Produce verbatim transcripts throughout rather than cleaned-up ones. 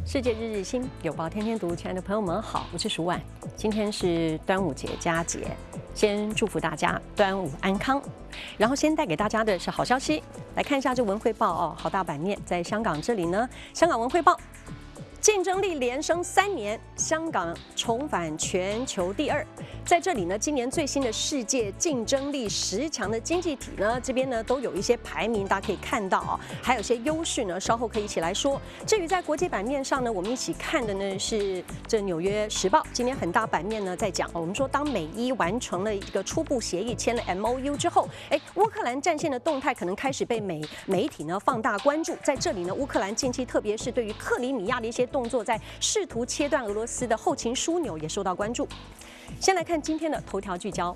世界日日新，有报天天读。亲爱的朋友们好，我是舒婉。今天是端午节佳节，先祝福大家端午安康。然后先带给大家的是好消息，来看一下这文汇报哦，好大版面，在香港这里呢，香港文汇报。竞争力连升三年，香港重返全球第二。在这里呢，今年最新的世界竞争力十强的经济体呢，这边呢都有一些排名，大家可以看到啊，还有一些优势呢，稍后可以一起来说。至于在国际版面上呢，我们一起看的呢是这《纽约时报》今天很大版面呢在讲，我们说当美伊完成了一个初步协议，签了 M O U 之后，哎，乌克兰战线的动态可能开始被美媒体呢放大关注。在这里呢，乌克兰近期特别是对于克里米亚的一些动作，在试图切断俄罗斯的后勤枢纽也受到关注。先来看今天的头条聚焦。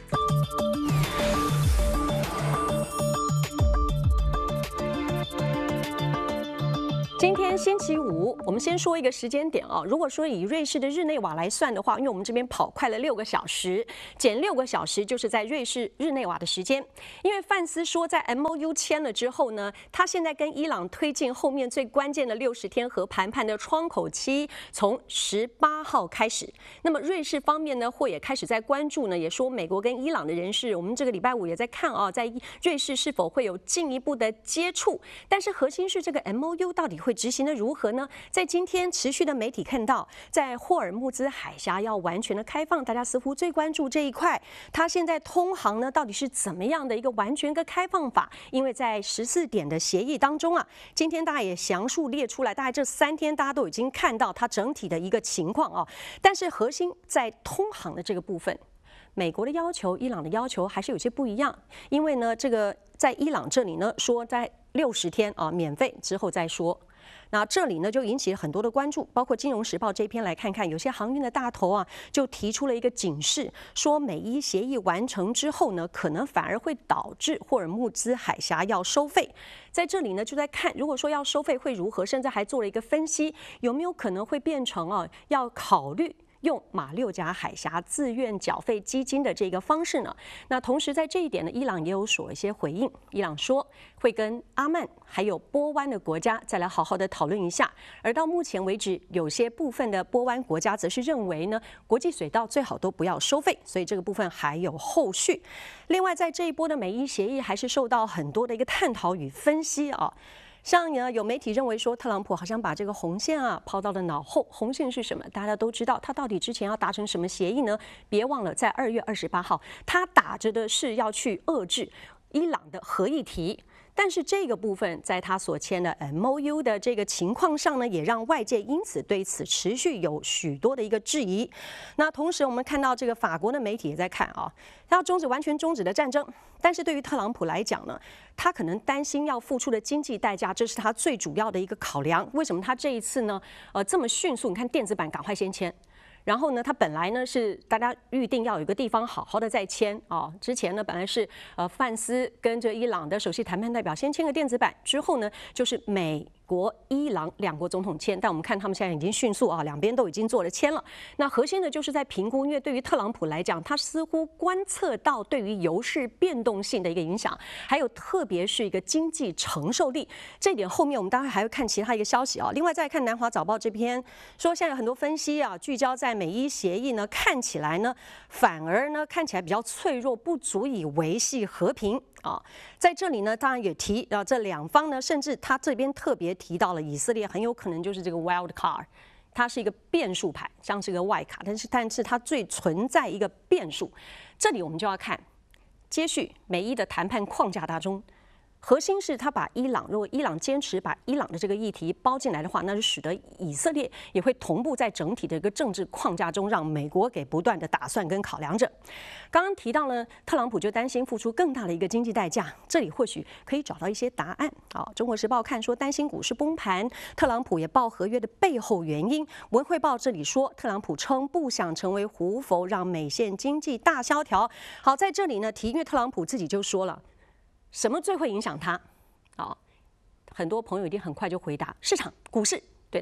今天星期五，我们先说一个时间点啊。如果说以瑞士的日内瓦来算的话，因为我们这边跑快了六个小时，减六个小时就是在瑞士日内瓦的时间。因为范斯说，在 M O U 签了之后呢，他现在跟伊朗推进后面最关键的六十天核谈判的窗口期，从十八号开始。那么瑞士方面呢，或也开始在关注呢，也说美国跟伊朗的人士，我们这个礼拜五也在看啊，在瑞士是否会有进一步的接触。但是核心是这个 M O U 到底会执行的如何呢？在今天持续的媒体看到，在霍尔木兹海峡要完全的开放，大家似乎最关注这一块。它现在通航呢，到底是怎么样的一个完全的开放法？因为在十四点的协议当中啊，今天大家也详述列出来，大概这三天大家都已经看到它整体的一个情况啊。但是核心在通航的这个部分，美国的要求、伊朗的要求还是有些不一样。因为呢，这个在伊朗这里呢，说在六十天啊免费之后再说。那这里呢就引起了很多的关注，包括《金融时报》这篇来看看，有些航运的大头啊就提出了一个警示，说美伊协议完成之后呢，可能反而会导致霍尔木兹海峡要收费。在这里呢就在看，如果说要收费会如何，甚至还做了一个分析，有没有可能会变成啊要考虑用马六甲海峡自愿缴费基金的这个方式呢？那同时在这一点呢，伊朗也有所一些回应。伊朗说会跟阿曼还有波湾的国家再来好好的讨论一下。而到目前为止，有些部分的波湾国家则是认为呢，国际水道最好都不要收费，所以这个部分还有后续。另外，在这一波的美伊协议还是受到很多的一个探讨与分析啊。像呢，有媒体认为说，特朗普好像把这个红线啊抛到了脑后。红线是什么？大家都知道，他到底之前要达成什么协议呢？别忘了，在二月二十八号，他打着的是要去遏制伊朗的核议题。但是这个部分在他所签的 M O U 的这个情况上呢，也让外界因此对此持续有许多的一个质疑。那同时我们看到这个法国的媒体也在看啊，他要终止完全终止的战争，但是对于特朗普来讲呢，他可能担心要付出的经济代价，这是他最主要的一个考量。为什么他这一次呢，呃，这么迅速？你看电子版赶快先签。然后呢，他本来呢是大家预定要有一个地方好好的再签啊。之前呢本来是呃范斯跟着伊朗的首席谈判代表先签个电子版，之后呢就是美国、伊朗两国总统签。但我们看他们现在已经迅速啊，两边都已经做了签了。那核心的就是在评估，因为对于特朗普来讲，他似乎观测到对于油市变动性的一个影响，还有特别是一个经济承受力。这一点后面我们当然还会看其他一个消息啊。另外再看南华早报这篇说，现在有很多分析啊，聚焦在美伊协议呢，看起来呢，反而呢看起来比较脆弱，不足以维系和平啊。在这里呢，当然也提啊，这两方呢，甚至他这边特别提到了以色列很有可能就是这个 wild card， 它是一个变数牌，像是个外卡，但是但是它最存在一个变数。这里我们就要看接续美伊的谈判框架当中。核心是他把伊朗，如果伊朗坚持把伊朗的这个议题包进来的话，那就使得以色列也会同步在整体的一个政治框架中，让美国给不断的打算跟考量着。刚刚提到呢，特朗普就担心付出更大的一个经济代价，这里或许可以找到一些答案。好，《中国时报》看说担心股市崩盘，特朗普也报合约的背后原因。文汇报这里说，特朗普称不想成为胡佛，让美线经济大萧条。好，在这里呢提，因为特朗普自己就说了。什么最会影响他？啊，很多朋友一定很快就回答市场、股市。对的，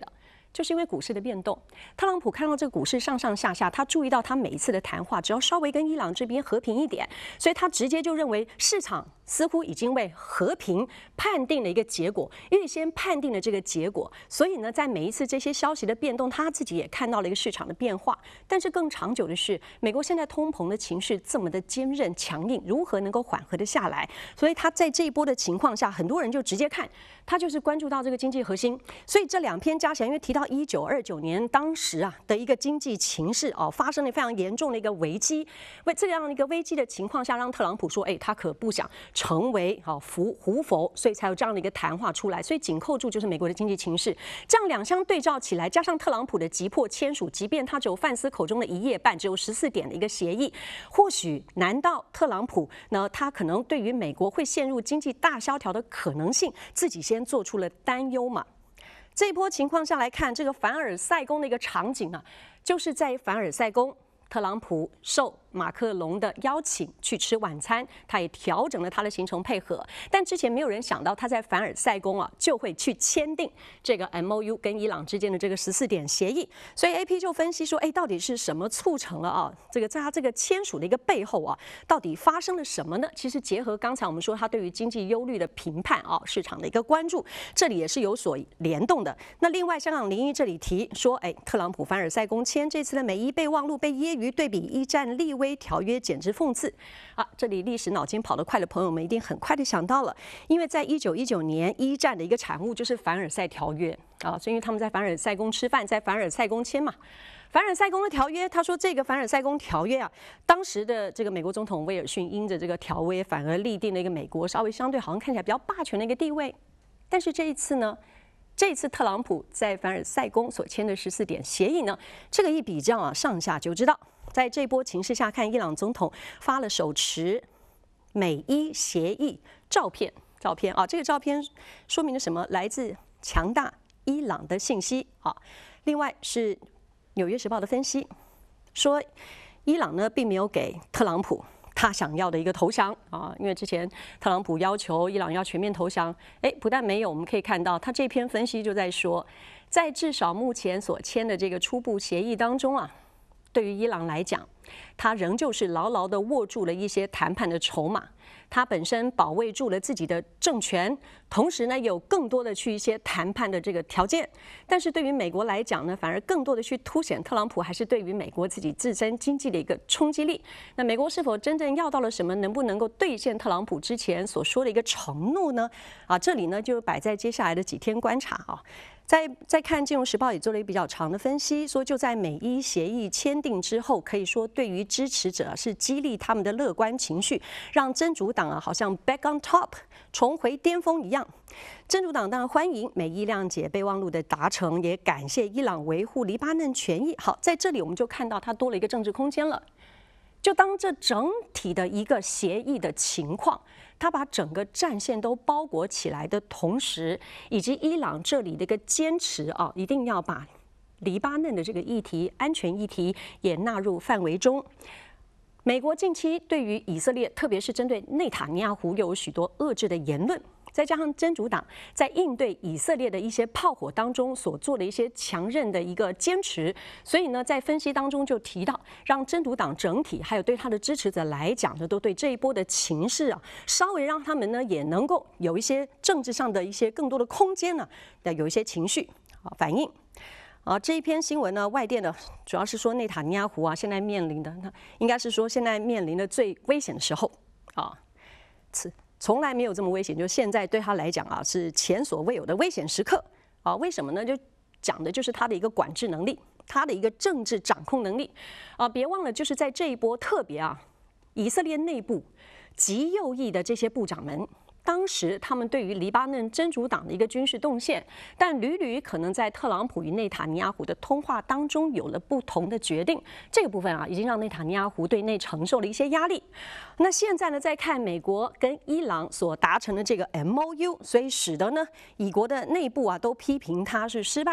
就是因为股市的变动，特朗普看到这个股市上上下下，他注意到他每一次的谈话，只要稍微跟伊朗这边和平一点，所以他直接就认为市场似乎已经为和平判定了一个结果，预先判定了这个结果。所以呢，在每一次这些消息的变动，他自己也看到了一个市场的变化。但是更长久的是，美国现在通膨的情绪这么的坚韧强硬，如何能够缓和的下来？所以他在这一波的情况下，很多人就直接看他就是关注到这个经济核心。所以这两篇加起来，因为提到一九二九年当时啊的一个经济情势哦，发生了非常严重的一个危机。为这样一个危机的情况下，让特朗普说，哎，他可不想成为好胡胡佛，所以才有这样的一个谈话出来。所以紧扣住就是美国的经济情势。这样两相对照起来，加上特朗普的急迫签署，即便他只有范斯口中的一页半，只有十四点的一个协议，或许难道特朗普呢，他可能对于美国会陷入经济大萧条的可能性，自己先做出了担忧嘛？这一波情况下来看，这个凡尔赛宫的一个场景啊，就是在凡尔赛宫，特朗普受马克龙的邀请去吃晚餐，他也调整了他的行程配合。但之前没有人想到他在凡尔赛宫啊就会去签订这个 M O U 跟伊朗之间的这个十四点协议。所以 A P 就分析说，哎，到底是什么促成了啊？这个在他这个签署的一个背后啊，到底发生了什么呢？其实结合刚才我们说他对于经济忧虑的评判啊，市场的一个关注，这里也是有所联动的。那另外，香港零一这里提说，哎，特朗普凡尔赛宫签这次的美伊备忘录被揶揄对比一战立威条约，简直讽刺啊！这里历史脑筋跑得快的朋友们一定很快的想到了，因为在一九一九年一战的一个产物就是凡尔赛条约啊，所以因为他们在凡尔赛宫吃饭，在凡尔赛宫签嘛。凡尔赛宫的条约，他说这个凡尔赛宫条约啊，当时的这个美国总统威尔逊因着这个条约，反而立定了一个美国稍微相对好像看起来比较霸权的一个地位。但是这一次呢？这一次特朗普在凡尔赛宫所签的十四点协议呢，这个一比较啊，上下就知道，在这波情势下看，伊朗总统发了手持美伊协议照片，照片啊，这个照片说明了什么？来自强大伊朗的信息啊。另外是《纽约时报》的分析，说伊朗呢并没有给特朗普他想要的一个投降啊，因为之前特朗普要求伊朗要全面投降，哎，不但没有，我们可以看到他这篇分析就在说，在至少目前所签的这个初步协议当中啊，对于伊朗来讲，他仍旧是牢牢地握住了一些谈判的筹码，他本身保卫住了自己的政权，同时呢有更多的去一些谈判的这个条件。但是对于美国来讲呢，反而更多的去凸显特朗普还是对于美国自己自身经济的一个冲击力。那美国是否真正要到了什么，能不能够兑现特朗普之前所说的一个承诺呢？啊，这里呢就摆在接下来的几天观察啊。再再看《金融时报》也做了一个比较长的分析，说就在美伊协议签订之后，可以说对于支持者是激励他们的乐观情绪，让真主党啊好像 back on top 重回巅峰一样。真主党当然欢迎美伊谅解备忘录的达成，也感谢伊朗维护黎巴嫩权益。好，在这里我们就看到它多了一个政治空间了。就当这整体的一个协议的情况，它把整个战线都包裹起来的同时，以及伊朗这里的一个坚持啊，一定要把黎巴嫩的这个议题、安全议题也纳入范围中。美国近期对于以色列，特别是针对内塔尼亚胡，有许多遏制的言论。再加上真主党在应对以色列的一些炮火当中所做的一些强韧的一个坚持，所以呢，在分析当中就提到，让真主党整体还有对他的支持者来讲呢，都对这一波的情势啊，稍微让他们呢也能够有一些政治上的一些更多的空间呢，的有一些情绪啊反应。啊，这一篇新闻呢，外电呢主要是说内塔尼亚胡啊，现在面临的，那应该是说现在面临的最危险的时候啊，此。从来没有这么危险，就现在对他来讲啊，是前所未有的危险时刻啊！为什么呢？就讲的就是他的一个管制能力，他的一个政治掌控能力啊！别忘了，就是在这一波特别啊，以色列内部极右翼的这些部长们。当时他们对于黎巴嫩真主党的一个军事动线，但屡屡可能在特朗普与内塔尼亚胡的通话当中有了不同的决定。这个部分啊，已经让内塔尼亚胡对内承受了一些压力。那现在呢，再看美国跟伊朗所达成的这个 M O U， 所以使得呢，以国的内部啊都批评它是失败。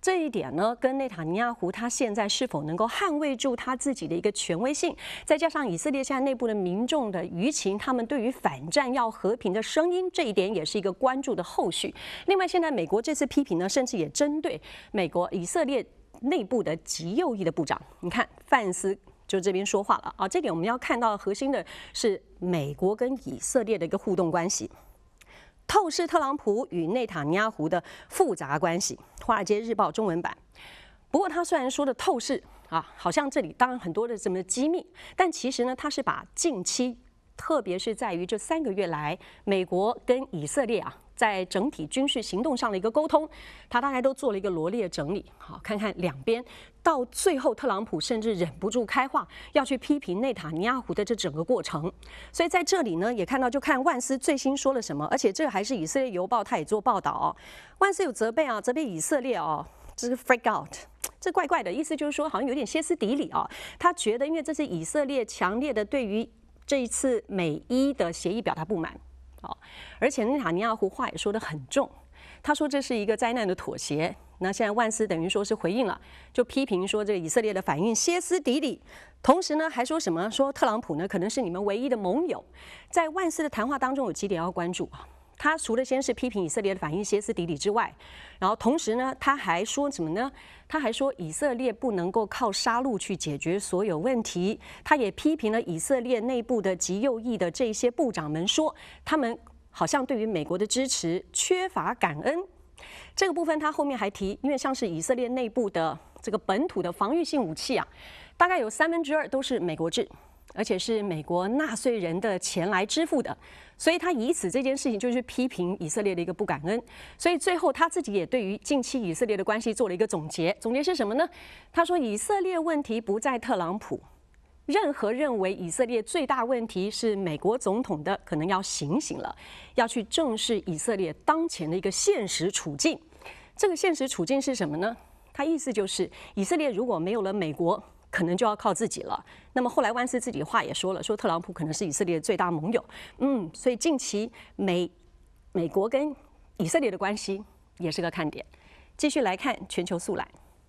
这一点呢，跟内塔尼亚胡他现在是否能够捍卫住他自己的一个权威性，再加上以色列现在内部的民众的舆情，他们对于反战要和平的声音，这一点也是一个关注的后续。另外，现在美国这次批评呢，甚至也针对美国以色列内部的极右翼的部长，你看范斯就这边说话了啊，这点我们要看到核心的是美国跟以色列的一个互动关系。透视特朗普与内塔尼亚胡的复杂关系，《华尔街日报》中文版。不过他虽然说的透视啊，好像这里当然很多的什么机密，但其实呢，他是把近期，特别是在于这三个月来，美国跟以色列啊，在整体军事行动上的一个沟通，他大概都做了一个罗列整理。好，看看两边到最后，特朗普甚至忍不住开话，要去批评内塔尼亚胡的这整个过程。所以在这里呢，也看到就看万斯最新说了什么，而且这还是以色列邮报他也做报道哦。万斯有责备啊，责备以色列哦，这是 freak out。这怪怪的意思就是说，好像有点歇斯底里啊。他觉得，因为这是以色列强烈的对于这一次美伊的协议表达不满。好，而且内塔尼亚胡话也说得很重，他说这是一个灾难的妥协。那现在万斯等于说是回应了，就批评说这个以色列的反应歇斯底里，同时呢还说什么说特朗普呢可能是你们唯一的盟友。在万斯的谈话当中有几点要关注啊，他除了先是批评以色列的反应歇斯底里之外，然后同时呢他还说什么呢？他还说以色列不能够靠杀戮去解决所有问题。他也批评了以色列内部的极右翼的这些部长们，说他们好像对于美国的支持缺乏感恩。这个部分他后面还提，因为像是以色列内部的这个本土的防御性武器啊，大概有三分之二都是美国制，而且是美国纳税人的钱来支付的，所以他以此这件事情就是批评以色列的一个不感恩。所以最后他自己也对于近期以色列的关系做了一个总结，总结是什么呢？他说以色列问题不在特朗普。任何认为以色列最大问题是美国总统的，可能要醒醒了，要去正视以色列当前的一个现实处境。这个现实处境是什么呢？他意思就是，以色列如果没有了美国，可能就要靠自己了。那么后来万斯自己的话也说了，说特朗普可能是以色列最大盟友。嗯，所以近期美美国跟以色列的关系也是个看点。继续来看全球速览。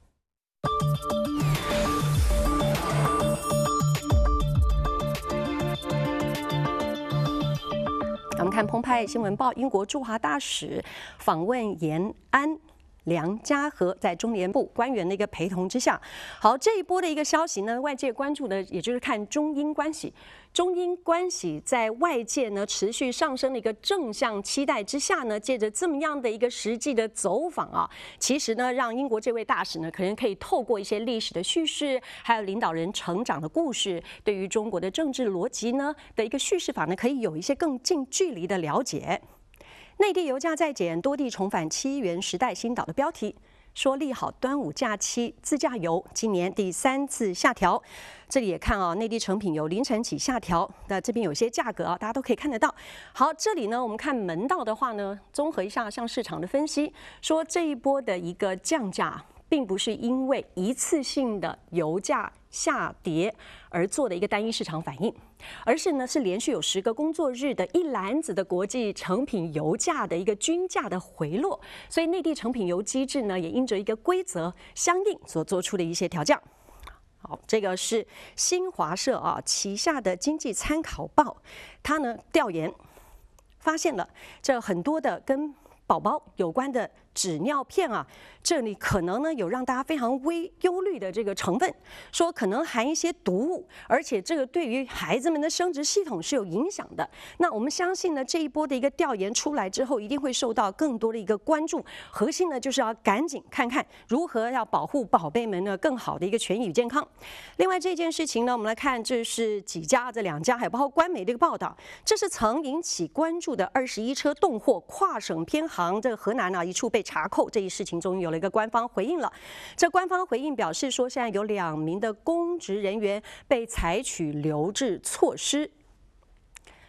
我们看澎湃新闻报，英国驻华大使访问延安。梁家河在中联部官员的一个陪同之下，好，这一波的一个消息呢，外界关注的也就是看中英关系。中英关系在外界呢持续上升的一个正向期待之下呢，借着这么样的一个实际的走访啊，其实呢，让英国这位大使呢，可能可以透过一些历史的叙事，还有领导人成长的故事，对于中国的政治逻辑呢的一个叙事法呢，可以有一些更近距离的了解。内地油价再减，多地重返七元时代新岛的标题说利好端午假期自驾游，今年第三次下调。这里也看啊，内地成品油凌晨起下调，那这边有些价格啊，大家都可以看得到。好，这里呢，我们看门道的话呢，综合一下像市场的分析，说这一波的一个降价，并不是因为一次性的油价下跌而做的一个单一市场反应，而是呢是连续有十个工作日的一篮子的国际成品油价的一个均价的回落，所以内地成品油机制呢也因着一个规则相应所做出的一些调降。好，这个是新华社啊旗下的经济参考报，它呢调研发现了这很多的跟宝宝有关的纸尿片啊，这里可能呢有让大家非常微忧虑的这个成分，说可能含一些毒物，而且这个对于孩子们的生殖系统是有影响的。那我们相信呢，这一波的一个调研出来之后，一定会受到更多的一个关注。核心呢就是要赶紧看看如何要保护宝贝们呢更好的一个权益与健康。另外这件事情呢，我们来看这是几家这两家，还包括官媒的一个报道，这是曾引起关注的二十一车动货跨省偏航，这个河南啊一处被查扣这一事情终于有了一个官方回应了。这官方回应表示说，现在有两名的公职人员被采取留置措施。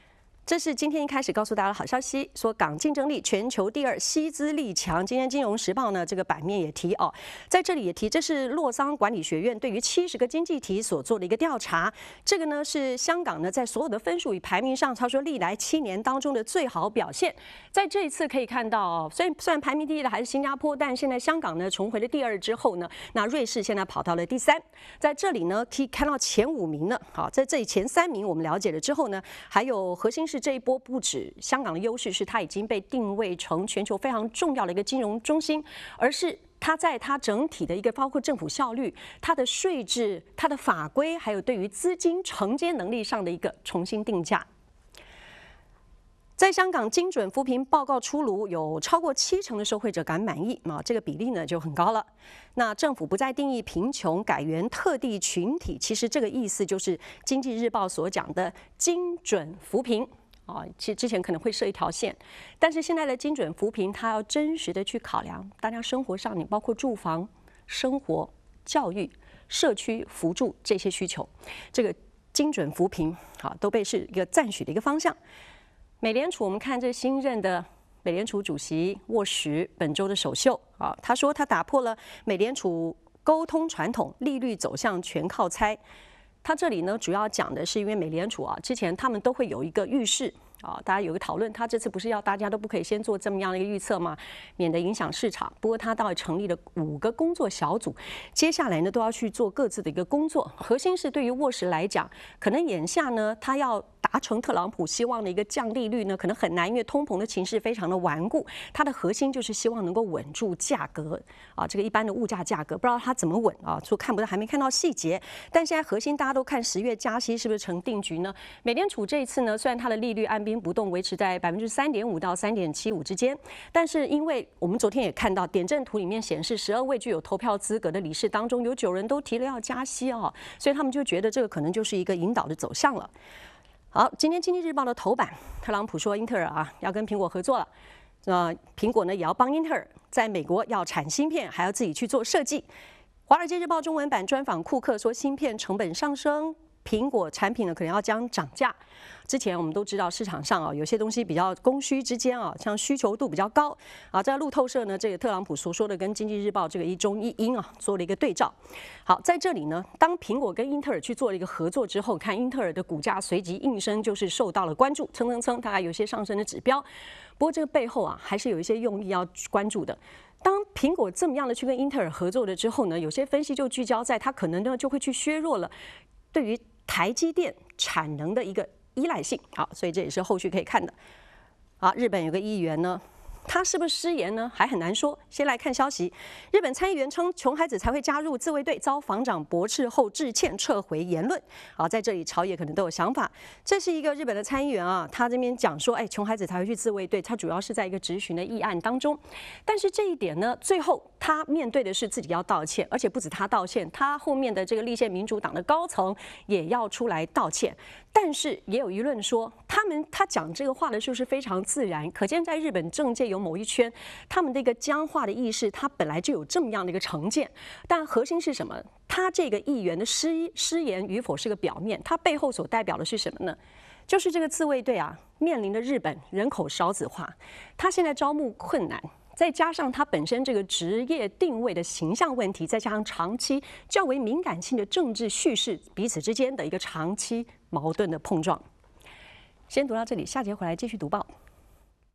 这是今天一开始告诉大家的好消息，说港竞争力全球第二，西资力强。今天《金融时报》呢这个版面也提哦，在这里也提，这是洛桑管理学院对于七十个经济体所做的一个调查。这个呢是香港呢在所有的分数与排名上，他说历来七年当中的最好表现。在这一次可以看到，虽然虽然排名第一的还是新加坡，但现在香港呢重回了第二之后呢，那瑞士现在跑到了第三。在这里呢可以看到前五名呢，好，在这里前三名我们了解了之后呢，还有核心是。这一波不止香港的优势是它已经被定位成全球非常重要的一个金融中心，而是它在它整体的一个包括政府效率、它的税制、它的法规，还有对于资金承接能力上的一个重新定价。在香港精准扶贫报告出炉，有超过七成的受惠者感满意啊，这个比例呢就很高了。那政府不再定义贫穷，改元特地群体，其实这个意思就是《经济日报》所讲的精准扶贫。啊，其实之前可能会设一条线，但是现在的精准扶贫，它要真实的去考量大家生活上，你包括住房、生活、教育、社区扶助这些需求，这个精准扶贫啊，都被是一个赞许的一个方向。美联储，我们看这新任的美联储主席沃什本周的首秀啊，他说他打破了美联储沟通传统，利率走向全靠猜。他这里呢，主要讲的是因为美联储啊，之前他们都会有一个预示啊，大家有个讨论。他这次不是要大家都不可以先做这么样的一个预测吗？免得影响市场。不过他倒成立了五个工作小组，接下来呢都要去做各自的一个工作。核心是对于沃什来讲，可能眼下呢，他要达成特朗普希望的一个降利率呢，可能很难，因为通膨的情势非常的顽固。它的核心就是希望能够稳住价格啊，这个一般的物价价格，不知道它怎么稳啊，说看不到，还没看到细节。但现在核心大家都看十月加息是不是成定局呢？美联储这一次呢，虽然它的利率按兵不动，维持在百分之三点五到三点七五之间，但是因为我们昨天也看到点阵图里面显示，十二位具有投票资格的理事当中，有九人都提了要加息啊，所以他们就觉得这个可能就是一个引导的走向了。好，今天《经济日报》的头版，特朗普说英特尔啊要跟苹果合作了，呃，苹果呢也要帮英特尔在美国要产芯片，还要自己去做设计。《华尔街日报》中文版专访库克说，芯片成本上升，苹果产品呢可能要将涨价。之前我们都知道市场上啊有些东西比较供需之间啊，像需求度比较高啊，在路透社呢这个特朗普所说的跟《经济日报》这个一中一英啊做了一个对照。好，在这里呢，当苹果跟英特尔去做了一个合作之后，看英特尔的股价随即应声就是受到了关注，蹭蹭蹭，大概有些上升的指标。不过这个背后啊还是有一些用意要关注的。当苹果这么样的去跟英特尔合作了之后呢，有些分析就聚焦在它可能呢就会去削弱了对于台积电产能的一个依赖性。好，所以这也是后续可以看的。好，日本有个议员呢，他是不是失言呢？还很难说。先来看消息，日本参议员称穷孩子才会加入自卫队，遭防长驳斥后致歉撤回言论。好，在这里朝野可能都有想法。这是一个日本的参议员啊，他这边讲说，哎，穷孩子才会去自卫队，他主要是在一个质询的议案当中。但是这一点呢，最后他面对的是自己要道歉，而且不止他道歉，他后面的这个立宪民主党的高层也要出来道歉。但是也有舆论说，他们他讲这个话的时候是非常自然，可见在日本政界有某一圈，他们的一个僵化的意识，他本来就有这么样的一个成见。但核心是什么？他这个议员的失失言与否是个表面，他背后所代表的是什么呢？就是这个自卫队啊，面临的日本人口少子化，他现在招募困难。再加上它本身这个职业定位的形象问题，再加上长期较为敏感性的政治叙事，彼此之间的一个长期矛盾的碰撞。先读到这里，下节回来继续读报。